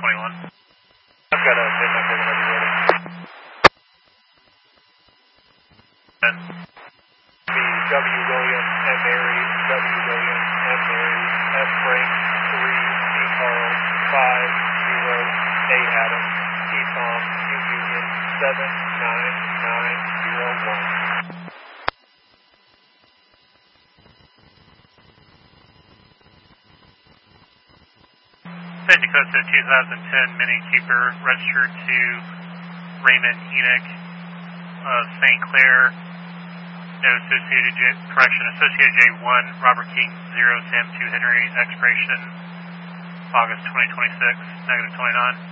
21. I've got a VIN number whenever you're ready. And W. William, M. Mary, W. William, M. Mary, F. Frank, 3, C. Carl, 5, 0, A. Adam, T. Tom, U. Union, 79901. Safety code said 2010 Mini Cooper, registered to Raymond Enoch of St. Clair. No associated J1, Robert King 0, Sam 2 Henry, expiration August 2026, -29.